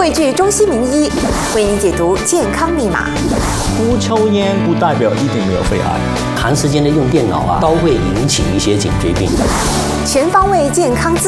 汇聚中西名医，为您解读健康密码。 不抽烟不代表一定没有肺癌， 长时间的用电脑都会引起一些颈椎病。 全方位健康资